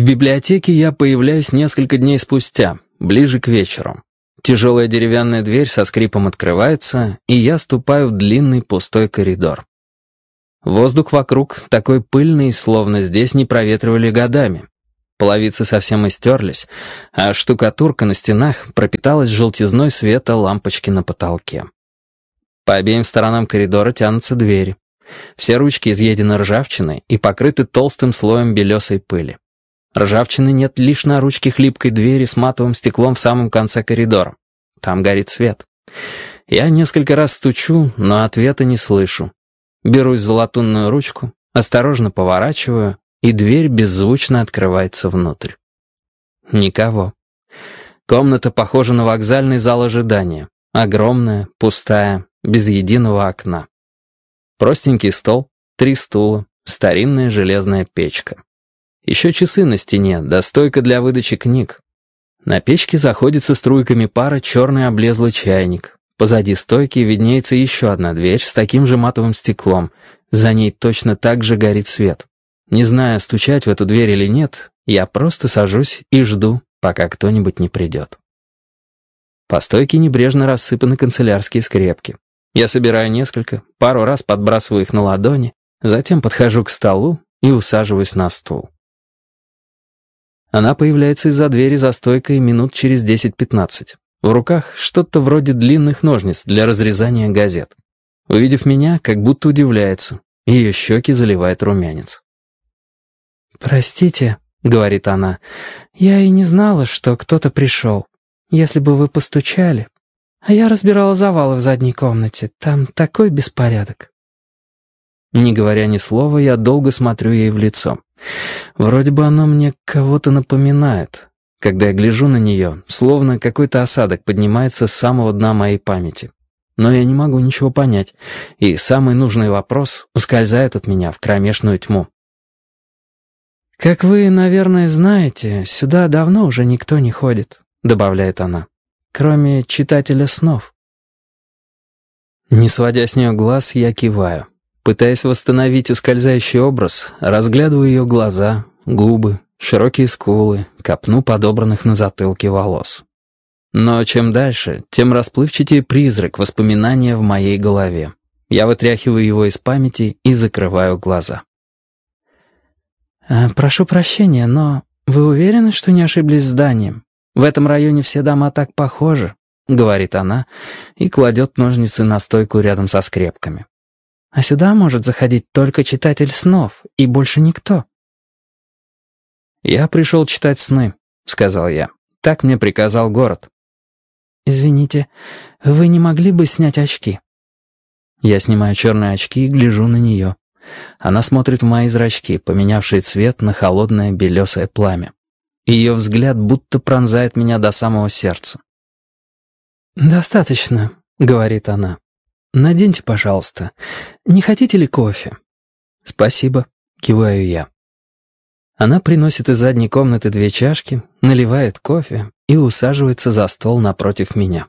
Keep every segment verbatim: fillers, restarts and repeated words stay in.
библиотеке я появляюсь несколько дней спустя, ближе к вечеру. Тяжелая деревянная дверь со скрипом открывается, и я ступаю в длинный пустой коридор. Воздух вокруг такой пыльный, словно здесь не проветривали годами. Половицы совсем истерлись, а штукатурка на стенах пропиталась желтизной света лампочки на потолке. По обеим сторонам коридора тянутся двери. Все ручки изъедены ржавчиной и покрыты толстым слоем белесой пыли. Ржавчины нет лишь на ручке хлипкой двери с матовым стеклом в самом конце коридора. Там горит свет. Я несколько раз стучу, но ответа не слышу. Берусь за латунную ручку, осторожно поворачиваю, и дверь беззвучно открывается внутрь. Никого. Комната похожа на вокзальный зал ожидания. Огромная, пустая, без единого окна. Простенький стол, три стула, старинная железная печка. Еще часы на стене, да стойка для выдачи книг. На печке заходится струйками пара черный облезлый чайник. Позади стойки виднеется еще одна дверь с таким же матовым стеклом. За ней точно так же горит свет. Не зная, стучать в эту дверь или нет, я просто сажусь и жду, пока кто-нибудь не придет. По стойке небрежно рассыпаны канцелярские скрепки. Я собираю несколько, пару раз подбрасываю их на ладони, затем подхожу к столу и усаживаюсь на стул. Она появляется из-за двери за стойкой минут через десять-пятнадцать. В руках что-то вроде длинных ножниц для разрезания газет. Увидев меня, как будто удивляется. Ее щеки заливает румянец. «Простите», — говорит она, — «я и не знала, что кто-то пришел. Если бы вы постучали. А я разбирала завалы в задней комнате. Там такой беспорядок». Не говоря ни слова, я долго смотрю ей в лицо. Вроде бы оно мне кого-то напоминает. Когда я гляжу на нее, словно какой-то осадок поднимается с самого дна моей памяти. Но я не могу ничего понять, и самый нужный вопрос ускользает от меня в кромешную тьму. «Как вы, наверное, знаете, сюда давно уже никто не ходит», — добавляет она, «кроме читателя снов». Не сводя с нее глаз, я киваю. Пытаясь восстановить ускользающий образ, разглядываю ее глаза, губы, широкие скулы, копну подобранных на затылке волос. Но чем дальше, тем расплывчатее призрак воспоминания в моей голове. Я вытряхиваю его из памяти и закрываю глаза. «Прошу прощения, но вы уверены, что не ошиблись зданием? В этом районе все дома так похожи», — говорит она и кладет ножницы на стойку рядом со скрепками. «А сюда может заходить только читатель снов, и больше никто». «Я пришел читать сны», — сказал я. «Так мне приказал город». «Извините, вы не могли бы снять очки?» Я снимаю черные очки и гляжу на нее. Она смотрит в мои зрачки, поменявшие цвет на холодное белесое пламя. Ее взгляд будто пронзает меня до самого сердца. «Достаточно», — говорит она. «Наденьте, пожалуйста. Не хотите ли кофе?» «Спасибо», — киваю я. Она приносит из задней комнаты две чашки, наливает кофе и усаживается за стол напротив меня.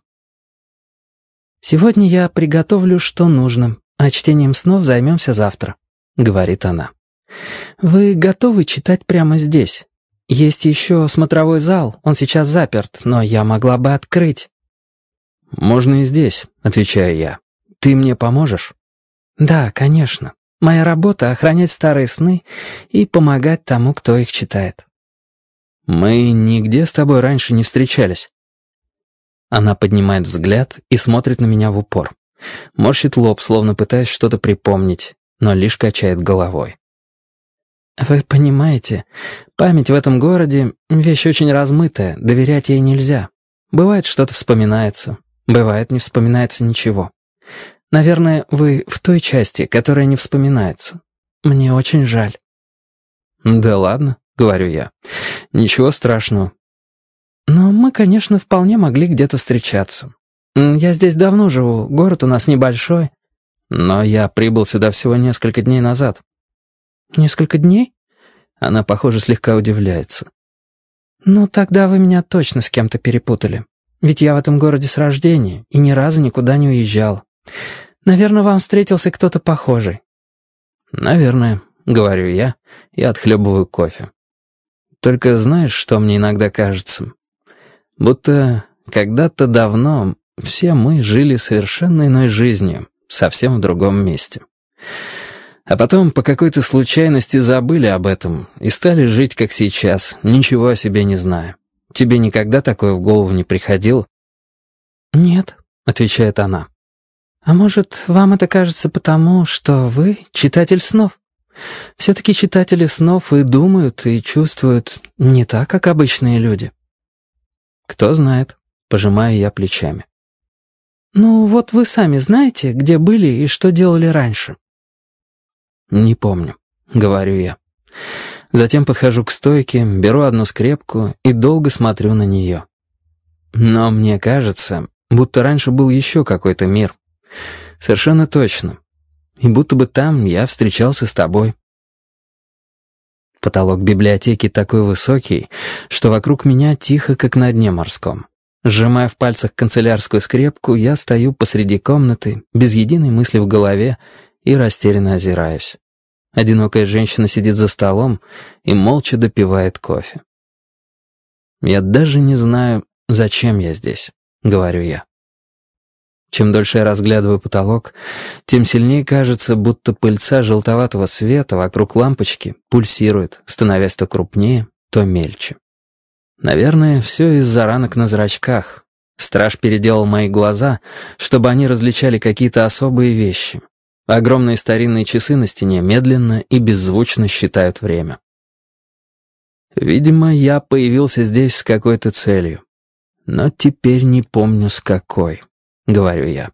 «Сегодня я приготовлю, что нужно, а чтением снов займемся завтра», — говорит она. «Вы готовы читать прямо здесь? Есть еще смотровой зал, он сейчас заперт, но я могла бы открыть». «Можно и здесь», — отвечаю я. «Ты мне поможешь?» «Да, конечно. Моя работа — охранять старые сны и помогать тому, кто их читает». «Мы нигде с тобой раньше не встречались». Она поднимает взгляд и смотрит на меня в упор. Морщит лоб, словно пытаясь что-то припомнить, но лишь качает головой. «Вы понимаете, память в этом городе — вещь очень размытая, доверять ей нельзя. Бывает, что-то вспоминается, бывает, не вспоминается ничего. Наверное, вы в той части, которая не вспоминается. Мне очень жаль». «Да ладно», — говорю я. «Ничего страшного». «Но мы, конечно, вполне могли где-то встречаться. Я здесь давно живу, город у нас небольшой». «Но я прибыл сюда всего несколько дней назад». «Несколько дней?» Она, похоже, слегка удивляется. «Ну, тогда вы меня точно с кем-то перепутали. Ведь я в этом городе с рождения и ни разу никуда не уезжал. Наверное, вам встретился кто-то похожий». «Наверное», — говорю я и отхлебываю кофе. Только знаешь, что мне иногда кажется? Будто когда-то давно все мы жили совершенно иной жизнью, совсем в другом месте. А потом по какой-то случайности забыли об этом и стали жить как сейчас, ничего о себе не зная. Тебе никогда такое в голову не приходило? «Нет», — отвечает она. «А может, вам это кажется потому, что вы читатель снов? Все-таки читатели снов и думают, и чувствуют не так, как обычные люди». «Кто знает», — пожимаю я плечами. «Ну, вот вы сами знаете, где были и что делали раньше?» «Не помню», — говорю я. Затем подхожу к стойке, беру одну скрепку и долго смотрю на нее. Но мне кажется, будто раньше был еще какой-то мир. Совершенно точно. И будто бы там я встречался с тобой. Потолок библиотеки такой высокий, что вокруг меня тихо, как на дне морском. Сжимая в пальцах канцелярскую скрепку, я стою посреди комнаты, без единой мысли в голове, и растерянно озираюсь. Одинокая женщина сидит за столом и молча допивает кофе. «Я даже не знаю, зачем я здесь», — говорю я. Чем дольше я разглядываю потолок, тем сильнее кажется, будто пыльца желтоватого света вокруг лампочки пульсирует, становясь то крупнее, то мельче. Наверное, все из-за ранок на зрачках. Страж переделал мои глаза, чтобы они различали какие-то особые вещи. Огромные старинные часы на стене медленно и беззвучно считают время. Видимо, я появился здесь с какой-то целью. Но теперь не помню, с какой, — говорю я.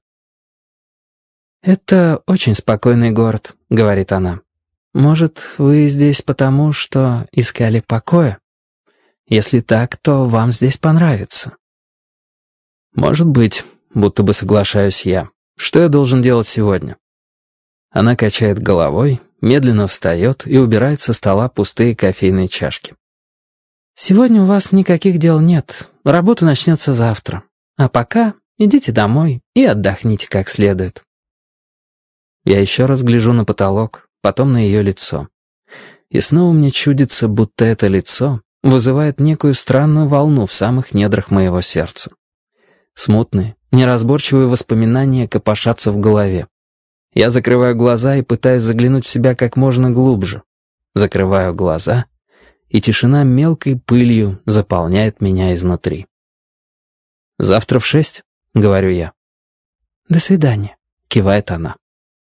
«Это очень спокойный город», — говорит она. «Может, вы здесь потому, что искали покоя? Если так, то вам здесь понравится». «Может быть», — будто бы соглашаюсь я. «Что я должен делать сегодня?» Она качает головой, медленно встает и убирает со стола пустые кофейные чашки. «Сегодня у вас никаких дел нет. Работа начнется завтра. А пока идите домой и отдохните как следует». Я еще раз гляжу на потолок, потом на ее лицо. И снова мне чудится, будто это лицо вызывает некую странную волну в самых недрах моего сердца. Смутные, неразборчивые воспоминания копошатся в голове. Я закрываю глаза и пытаюсь заглянуть в себя как можно глубже. Закрываю глаза, и тишина мелкой пылью заполняет меня изнутри. «Завтра в шесть?» — говорю я. «До свидания», — кивает она.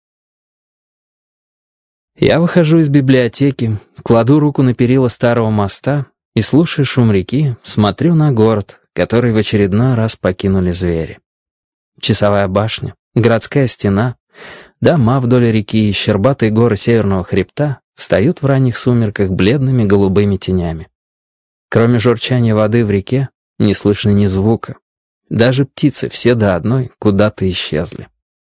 Я выхожу из библиотеки, кладу руку на перила старого моста и, слушая шум реки, смотрю на город, который в очередной раз покинули звери. Часовая башня, городская стена, дома вдоль реки и щербатые горы северного хребта встают в ранних сумерках бледными голубыми тенями. Кроме журчания воды в реке не слышно ни звука. Даже птицы все до одной куда-то исчезли.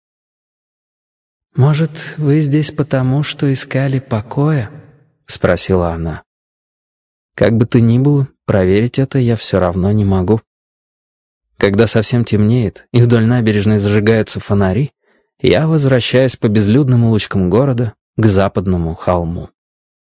«Может, вы здесь потому, что искали покоя?» — спросила она. Как бы то ни было, проверить это я все равно не могу. Когда совсем темнеет и вдоль набережной зажигаются фонари, я возвращаюсь по безлюдным улочкам города к западному холму.